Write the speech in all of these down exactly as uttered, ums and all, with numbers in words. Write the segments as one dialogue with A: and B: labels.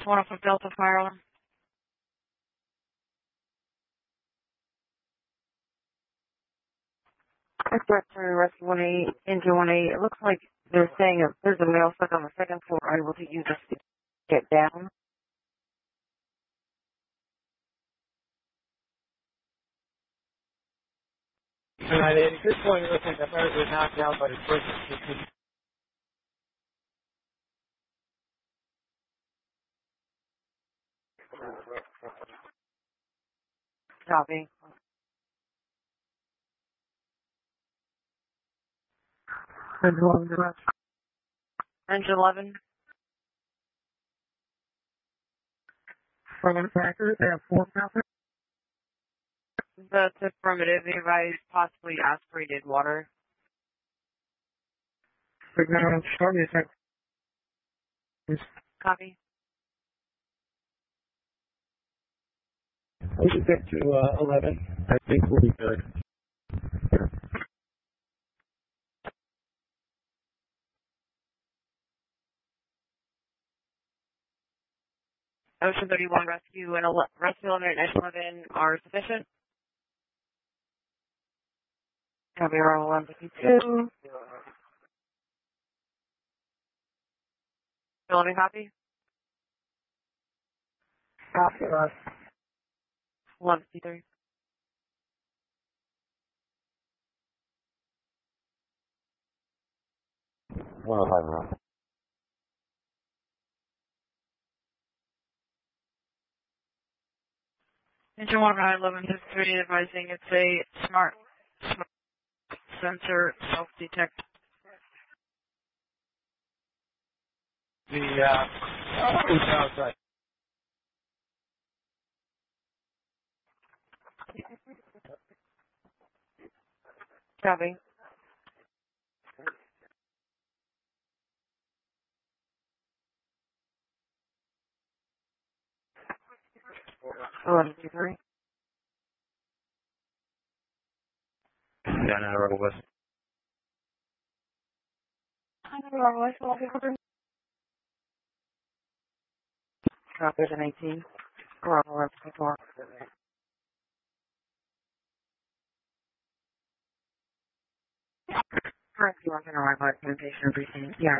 A: one off of Delta Fire Alarm. Express three, Rescue one eight, Engine one eight. It looks like they're saying that there's a male stuck on the second floor. Are you able to use this to get down?
B: Alright, at this point, it looks like the bird was knocked out by the person.
A: Copy. Engine eleven. Engine eleven.
B: From the factor, they have four mounted.
A: That's affirmative. They advise possibly aspirated water.
B: Signal, show me a sec.
A: Copy.
B: We should get to uh, eleven. I think we'll be good.
A: Ocean thirty-one rescue and ele- rescue eleven and Engine eleven are sufficient. Copy, around one fifty-two. eleven copy.
B: Copy, Russ.
A: one fifty-three.
C: one oh five, Russ.
A: Engine one nine eleven fifty-three advising it's a smart, smart sensor self-detect.
B: The, uh, who's outside?
A: Copy. eleven fifty-three.
C: Yeah, no, Rebel West.
A: Copy, an eighteen. Bravo, rescue four. Rescue one can arrive at communication briefing. Yeah.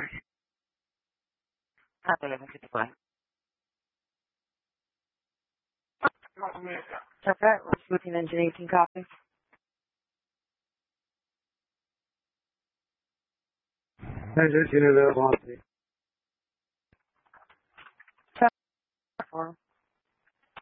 A: Copy, eleven fifty-five. Check that. Rescue engine eighteen copy.
B: Engine unit available.
A: Check four.